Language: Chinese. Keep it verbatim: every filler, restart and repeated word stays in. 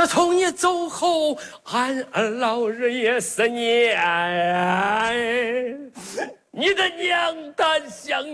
自从你走后，俺俺老人也思念。你的娘单相